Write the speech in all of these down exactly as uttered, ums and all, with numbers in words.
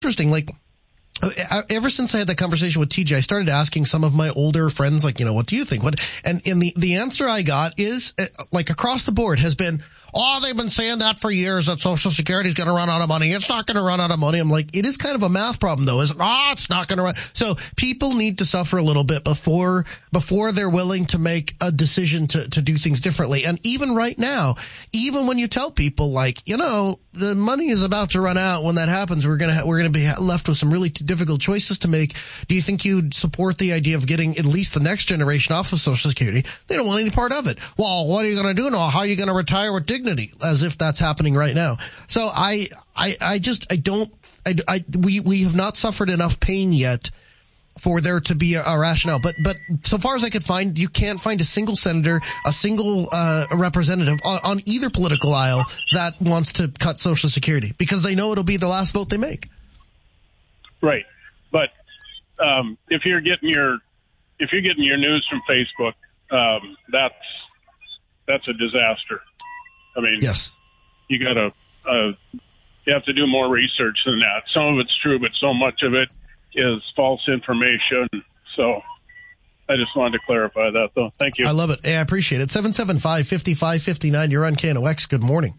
interesting. Like, ever since I had that conversation with T J, I started asking some of my older friends, like, you know, what do you think? What? And, and the, the answer I got is, uh, like, across the board has been, oh, they've been saying that for years, that Social Security is going to run out of money. It's not going to run out of money. I'm like, it is kind of a math problem, though, isn't it? Oh, it's not going to run. So people need to suffer a little bit before before they're willing to make a decision to, to do things differently. And even right now, even when you tell people, like, you know, the money is about to run out. When that happens, we're going to ha- we're going to be left with some really difficult choices to make. Do you think you'd support the idea of getting at least the next generation off of Social Security? They don't want any part of it. Well, what are you going to do now? How are you going to retire with dignity? As if that's happening right now. So I, I, I just, I don't, I, I, we, we have not suffered enough pain yet for there to be a, a rationale. But, but so far as I could find, you can't find a single senator, a single, uh, representative on, on either political aisle that wants to cut Social Security because they know it'll be the last vote they make. Right. But, um, if you're getting your, if you're getting your news from Facebook, um, that's, that's a disaster. I mean, yes, you got to, uh, you have to do more research than that. Some of it's true, but so much of it is false information. So I just wanted to clarify that, though. Thank you. I love it. Hey, I appreciate it. seven seven five, five five five nine. You're on K N O X. Good morning.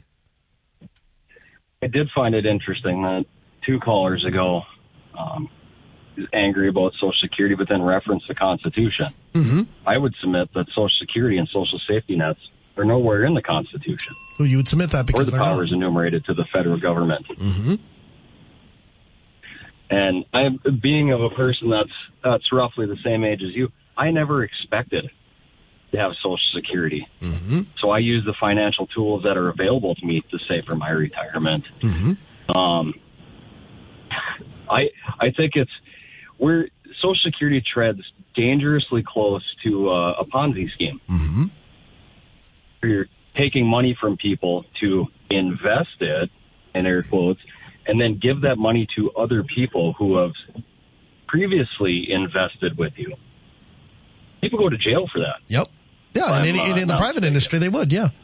I did find it interesting that two callers ago um, was angry about Social Security, but then referenced the Constitution. Mm-hmm. I would submit that Social Security and social safety nets are nowhere in the Constitution. Well, you would submit that because or the they're powers not. enumerated to the federal government. Mm-hmm. And I'm being of a person that's that's roughly the same age as you. I never expected to have Social Security, mm-hmm. so I use the financial tools that are available to me to save for my retirement. Mm-hmm. Um, I I think it's we're Social Security treads dangerously close to uh, a Ponzi scheme. Mm-hmm. You're taking money from people to invest it, in air quotes, and then give that money to other people who have previously invested with you. People go to jail for that. Yep. Yeah, and in, uh, in the private industry, they would, yeah.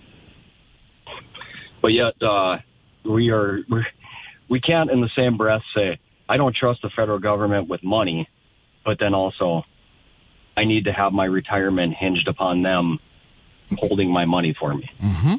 But yet, uh, we are we're, we can't in the same breath say, I don't trust the federal government with money, but then also I need to have my retirement hinged upon them holding my money for me. Mm-hmm.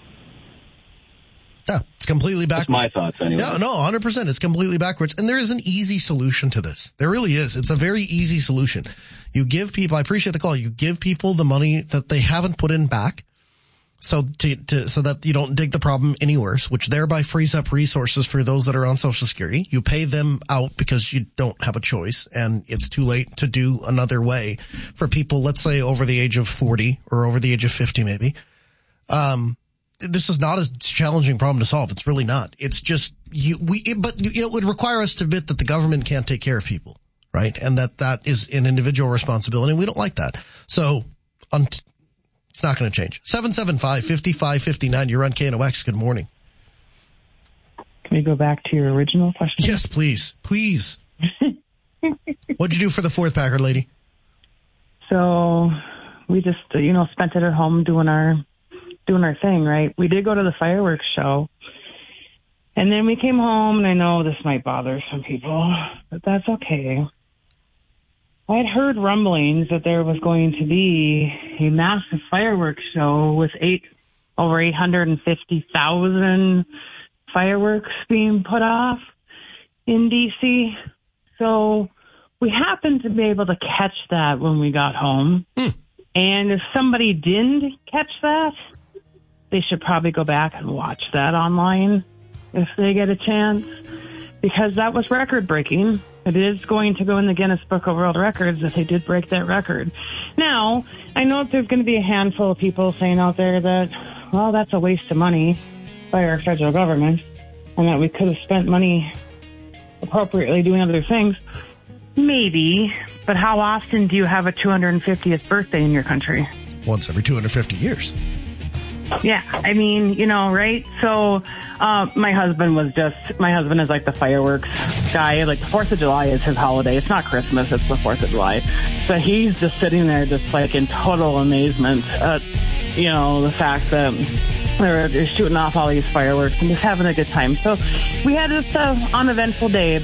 Yeah, it's completely backwards. That's my thoughts, anyway. Yeah, no, one hundred percent. It's completely backwards. And there is an easy solution to this. There really is. It's a very easy solution. You give people, I appreciate the call, you give people the money that they haven't put in back so to, to so that you don't dig the problem any worse, which thereby frees up resources for those that are on Social Security. You pay them out because you don't have a choice, and it's too late to do another way for people, let's say, over the age of forty or over the age of fifty maybe. Um, this is not a challenging problem to solve. It's really not. It's just you. We, it, but you know, it would require us to admit that the government can't take care of people, right? And that that is an individual responsibility. And we don't like that. So, un- it's not going to change. seven seven five, five five five nine. You're on K N O X. Good morning. Can we go back to your original question? Yes, please, please. What'd you do for the fourth Packard, lady? So we just, you know, spent it at home doing our. doing our thing, right? We did go to the fireworks show. And then we came home, and I know this might bother some people, but that's okay. I had heard rumblings that there was going to be a massive fireworks show with eight over eight hundred fifty thousand fireworks being put off in D C. So we happened to be able to catch that when we got home. Hmm. And if somebody didn't catch that, they should probably go back and watch that online if they get a chance, because that was record-breaking. It is going to go in the Guinness Book of World Records if they did break that record. Now, I know there's going to be a handful of people saying out there that, well, that's a waste of money by our federal government and that we could have spent money appropriately doing other things. Maybe, but how often do you have a two hundred fiftieth birthday in your country? Once every two hundred fifty years. Yeah, I mean, you know, right? So uh, my husband was just, my husband is like the fireworks guy. Like the fourth of July is his holiday. It's not Christmas, it's the fourth of July. So he's just sitting there just like in total amazement at, you know, the fact that They're, they're shooting off all these fireworks and just having a good time. So we had this uh, uneventful day.